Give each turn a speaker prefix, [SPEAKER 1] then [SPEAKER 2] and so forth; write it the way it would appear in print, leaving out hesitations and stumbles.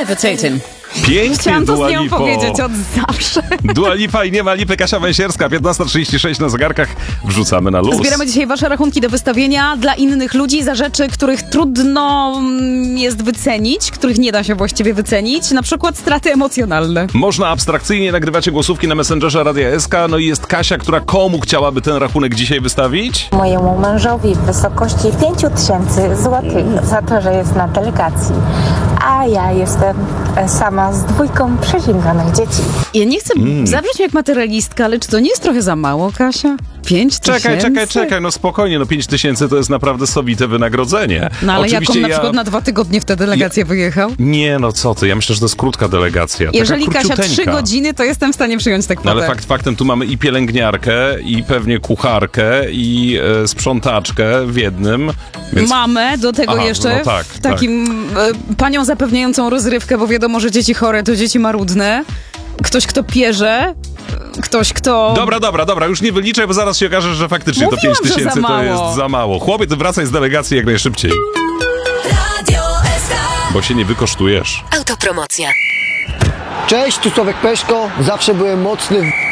[SPEAKER 1] Levitating.
[SPEAKER 2] Pięknie,
[SPEAKER 1] Chciałam to
[SPEAKER 2] Dua
[SPEAKER 1] z nią
[SPEAKER 2] Lipo.
[SPEAKER 1] powiedzieć od zawsze.
[SPEAKER 2] Dua Lipa i nie ma lipy. Kasia Węsierska, 15:36 na zegarkach. Wrzucamy na luz.
[SPEAKER 1] Zbieramy dzisiaj wasze rachunki do wystawienia dla innych ludzi za rzeczy, których trudno jest wycenić, których nie da się właściwie wycenić, na przykład straty emocjonalne.
[SPEAKER 2] Można abstrakcyjnie nagrywacie głosówki na Messengerze Radia SK. No i jest Kasia, która komu chciałaby ten rachunek dzisiaj wystawić?
[SPEAKER 3] Mojemu mężowi w wysokości 5000 złotych za to, że jest na delegacji. A ja jestem sama z 2 przeziębionych dzieci.
[SPEAKER 1] Ja nie chcę zabrzeć jak materialistka, ale czy to nie jest trochę za mało, Kasia? 5000?
[SPEAKER 2] Czekaj, no spokojnie, no 5000 to jest naprawdę sobite wynagrodzenie.
[SPEAKER 1] No ale
[SPEAKER 2] Oczywiście
[SPEAKER 1] jaką na przykład na 2 tygodnie w tę delegację wyjechał?
[SPEAKER 2] Nie, no co ty, ja myślę, że to jest krótka delegacja.
[SPEAKER 1] Jeżeli
[SPEAKER 2] taka
[SPEAKER 1] Kasia 3
[SPEAKER 2] króciuteńka.
[SPEAKER 1] godziny, to jestem w stanie przyjąć tak
[SPEAKER 2] No ale
[SPEAKER 1] kwotę.
[SPEAKER 2] faktem tu mamy i pielęgniarkę, i pewnie kucharkę, i sprzątaczkę w jednym. Więc...
[SPEAKER 1] Mamę do tego
[SPEAKER 2] Aha,
[SPEAKER 1] jeszcze,
[SPEAKER 2] no tak,
[SPEAKER 1] w takim panią zapewniającą rozrywkę, bo wiadomo, że dzieci chore to dzieci marudne. Ktoś, kto pierze, ktoś, kto...
[SPEAKER 2] Dobra, już nie wyliczaj, bo zaraz się okaże, że faktycznie to
[SPEAKER 1] Mówiłam,
[SPEAKER 2] 5000
[SPEAKER 1] że za
[SPEAKER 2] to
[SPEAKER 1] mało.
[SPEAKER 2] jest za mało. Chłopie, ty wracaj z delegacji jak najszybciej,
[SPEAKER 4] Radio SK.
[SPEAKER 2] bo się nie wykosztujesz.
[SPEAKER 4] Autopromocja.
[SPEAKER 5] Cześć, tu Sławek Peszko. Zawsze byłem mocny w